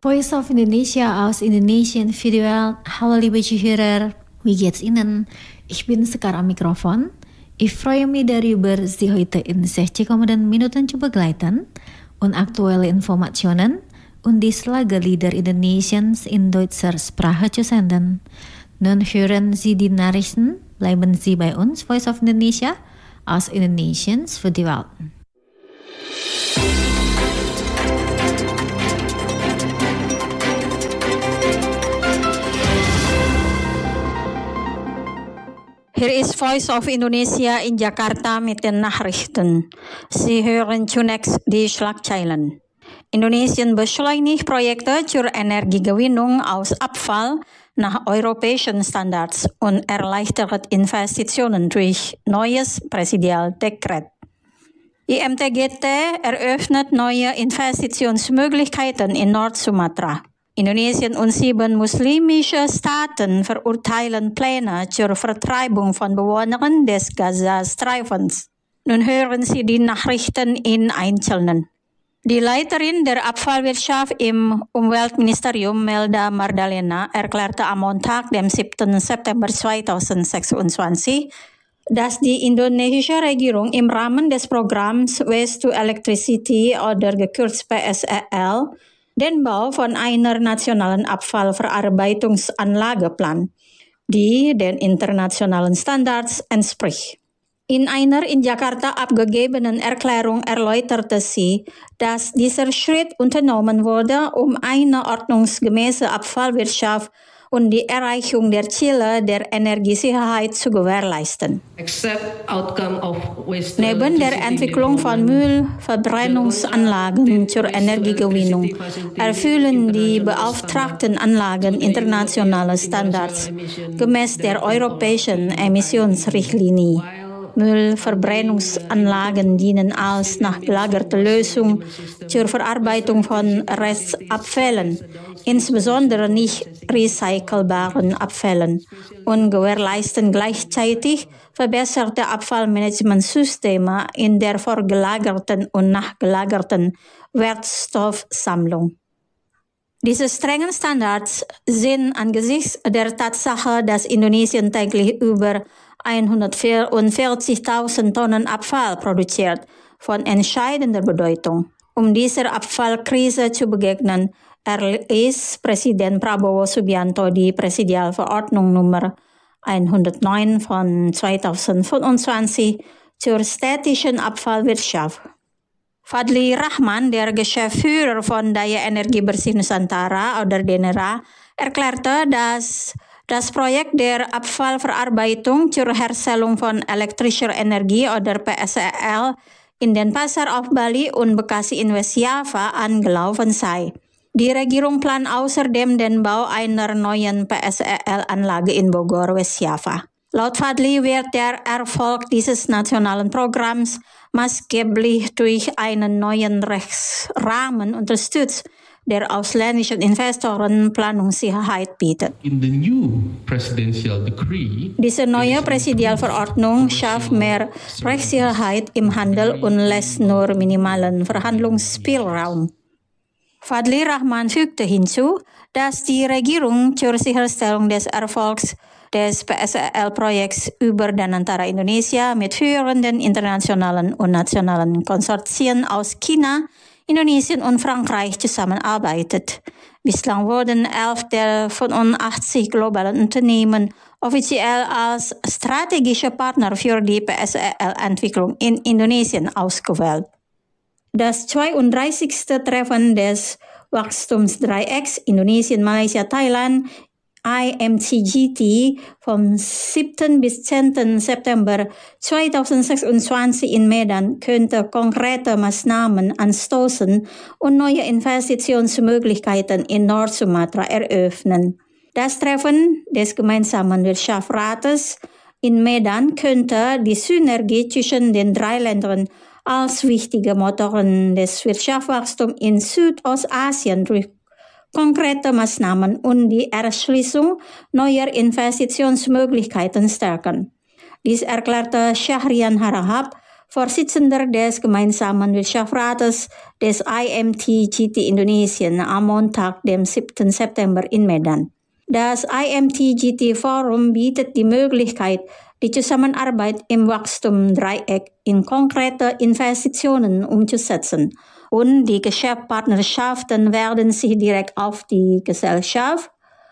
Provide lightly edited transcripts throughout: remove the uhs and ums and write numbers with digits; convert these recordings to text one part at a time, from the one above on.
Voice of Indonesia aus Indonesien Video. Hallo liebe Zuhörer, wie geht's Ihnen? Ich bin Sekar am Mikrofon. Ich freue mich darüber, Sie heute in 60 kommenden Minuten zu begleiten und aktuelle Informationen und die Schlagerlieder Indonesiens in deutscher Sprache zu senden. Nun hören Sie die Nachrichten, bleiben Sie bei uns, Voice of Indonesia aus Indonesiens für die Welt. Hier ist Voice of Indonesia in Jakarta mit den Nachrichten. Sie hören zunächst die Schlagzeilen. Indonesien beschleunigt Projekte zur Energiegewinnung aus Abfall nach europäischen Standards und erleichtert Investitionen durch neues Präsidialdekret. IMTGT eröffnet neue Investitionsmöglichkeiten in Nord-Sumatra. Indonesien und 7 muslimische Staaten verurteilen Pläne zur Vertreibung von Bewohnern des Gazastreifens. Nun hören Sie die Nachrichten in Einzelnen. Die Leiterin der Abfallwirtschaft im Umweltministerium, Melda Mardalena, erklärte am Montag, dem 7. September 2026, dass die indonesische Regierung im Rahmen des Programms Waste to Electricity oder gekürzt PSEL den Bau von einer nationalen Abfallverarbeitungsanlage plant, die den internationalen Standards entspricht. In einer in Jakarta abgegebenen Erklärung erläuterte sie, dass dieser Schritt unternommen wurde, um eine ordnungsgemäße Abfallwirtschaft und die Erreichung der Ziele der Energiesicherheit zu gewährleisten. Neben der Entwicklung von Müllverbrennungsanlagen zur Energiegewinnung erfüllen die beauftragten Anlagen internationale Standards gemäß der europäischen Emissionsrichtlinie. Müllverbrennungsanlagen dienen als nachgelagerte Lösung zur Verarbeitung von Restabfällen, insbesondere nicht recycelbaren Abfällen, und gewährleisten gleichzeitig verbesserte Abfallmanagementsysteme in der vorgelagerten und nachgelagerten Wertstoffsammlung. Diese strengen Standards sind angesichts der Tatsache, dass Indonesien täglich über 144.000 Tonnen Abfall produziert, von entscheidender Bedeutung. Um dieser Abfallkrise zu begegnen, erließ Präsident Prabowo Subianto die Präsidialverordnung Nummer 109 von 2025 zur städtischen Abfallwirtschaft. Fadli Rahman, der Geschäftsführer von Daya Energi Bersih Nusantara oder DENERA, erklärte, dass das Projekt der Abfallverarbeitung zur Herstellung von elektrischer Energie oder PSEL in den Pasar auf Bali und Bekasi in West Java angelaufen sei. Die Regierung plant außerdem den Bau einer neuen PSEL-Anlage in Bogor, West Java. Laut Fadli wird der Erfolg dieses nationalen Programms maßgeblich durch einen neuen Rechtsrahmen unterstützt, der ausländischen Investoren Planungssicherheit bietet. Diese neue Präsidialverordnung schafft mehr Rechtssicherheit im Handel und lässt nur minimalen Verhandlungsspielraum. Fadli Rahman fügte hinzu, dass die Regierung zur Sicherstellung des Erfolgs des PSEL-Projekts über Danantara Indonesia mit führenden internationalen und nationalen Konsortien aus China, Indonesien und Frankreich zusammenarbeitet. Bislang wurden 11 der 85 globalen Unternehmen offiziell als strategische Partner für die PSEL-Entwicklung in Indonesien ausgewählt. Das 32. Treffen des Wachstumsdreiecks Indonesien, Malaysia, Thailand IMCGT vom 7. bis 10. September 2026 in Medan könnte konkrete Maßnahmen anstoßen und neue Investitionsmöglichkeiten in Nord-Sumatra eröffnen. Das Treffen des gemeinsamen Wirtschaftsrates in Medan könnte die Synergie zwischen den 3 Ländern als wichtige Motoren des Wirtschaftswachstums in Südostasien durch konkrete Maßnahmen und die Erschließung neuer Investitionsmöglichkeiten stärken. Dies erklärte Shahrian Harahap, Vorsitzender des Gemeinsamen Wirtschaftsrates des IMT-GT Indonesien am Montag, dem 7. September in Medan. Das IMT-GT-Forum bietet die Möglichkeit, die Zusammenarbeit im Wachstumsdreieck in konkrete Investitionen umzusetzen und die Geschäftspartnerschaften werden sich direkt auf die Gesellschaft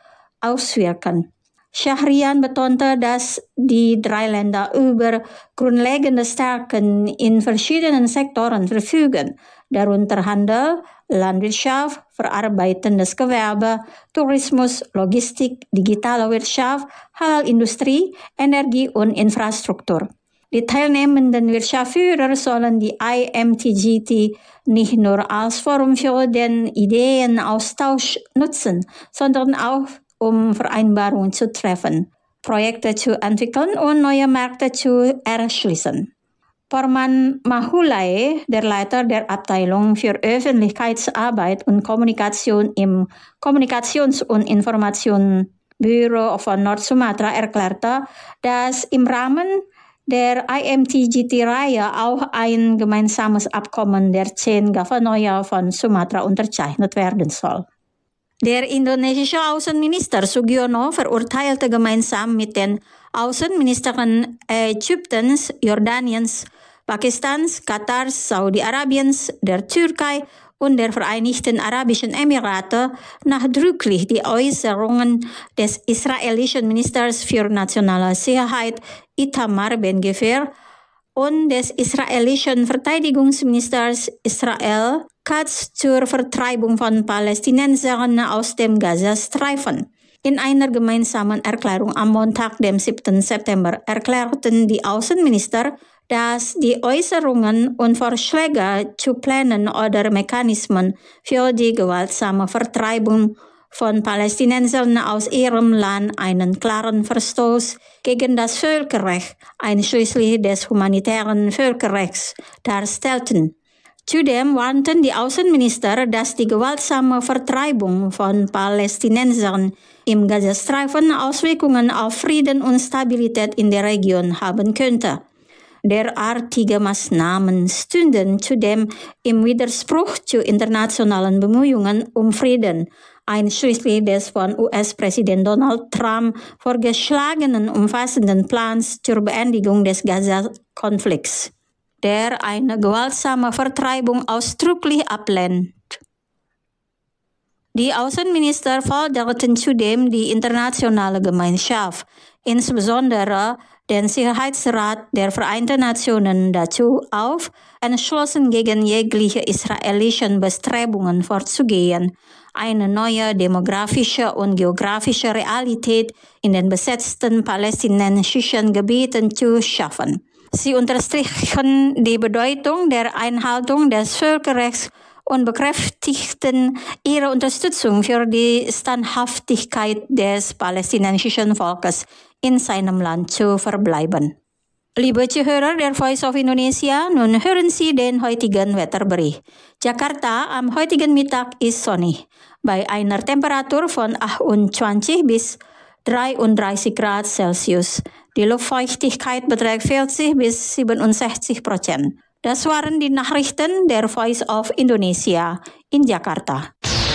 auswirken. Shahrian betonte, dass die drei Länder über grundlegende Stärken in verschiedenen Sektoren verfügen, darunter Handel, Landwirtschaft, verarbeitendes Gewerbe, Tourismus, Logistik, digitale Wirtschaft, Halal-Industrie, Energie und Infrastruktur. Die teilnehmenden Wirtschaftsführer sollen die IMT-GT nicht nur als Forum für den Ideenaustausch nutzen, sondern auch um Vereinbarungen zu treffen, Projekte zu entwickeln und neue Märkte zu erschließen. Porman Mahulai, der Leiter der Abteilung für Öffentlichkeitsarbeit und Kommunikation im Kommunikations- und Informationsbüro von Nord-Sumatra, erklärte, dass im Rahmen der IMT-GT-Reihe auch ein gemeinsames Abkommen der 10 Gouverneur von Sumatra unterzeichnet werden soll. Der indonesische Außenminister Sugiono verurteilte gemeinsam mit den Außenministern Ägyptens, Jordaniens, Pakistans, Katars, Saudi-Arabiens, der Türkei und der Vereinigten Arabischen Emirate nachdrücklich die Äußerungen des israelischen Ministers für nationale Sicherheit Itamar Ben-Gvir und des israelischen Verteidigungsministers Israel Katz zur Vertreibung von Palästinensern aus dem Gazastreifen. In einer gemeinsamen Erklärung am Montag, dem 7. September, erklärten die Außenminister, dass die Äußerungen und Vorschläge zu Plänen oder Mechanismen für die gewaltsame Vertreibung von Palästinensern aus ihrem Land einen klaren Verstoß gegen das Völkerrecht, einschließlich des humanitären Völkerrechts, darstellten. Zudem warnten die Außenminister, dass die gewaltsame Vertreibung von Palästinensern im Gazastreifen Auswirkungen auf Frieden und Stabilität in der Region haben könnte. Derartige Maßnahmen stünden zudem im Widerspruch zu internationalen Bemühungen um Frieden, einschließlich des von US-Präsident Donald Trump vorgeschlagenen umfassenden Plans zur Beendigung des Gaza-Konflikts, der eine gewaltsame Vertreibung ausdrücklich ablehnt. Die Außenminister forderten zudem die internationale Gemeinschaft, insbesondere den Sicherheitsrat der Vereinten Nationen dazu auf, entschlossen gegen jegliche israelischen Bestrebungen vorzugehen, eine neue demografische und geografische Realität in den besetzten palästinensischen Gebieten zu schaffen. Sie unterstrichen die Bedeutung der Einhaltung des Völkerrechts und bekräftigten ihre Unterstützung für die Standhaftigkeit des palästinensischen Volkes in seinem Land zu verbleiben. Liebe Zuhörer der Voice of Indonesia, nun hören Sie den heutigen Wetterbericht. Jakarta am heutigen Mittag ist sonnig, bei einer Temperatur von 28 bis 33 Grad Celsius. Die Luftfeuchtigkeit beträgt 40 bis 67%. Das waren die Nachrichten der Voice of Indonesia in Jakarta.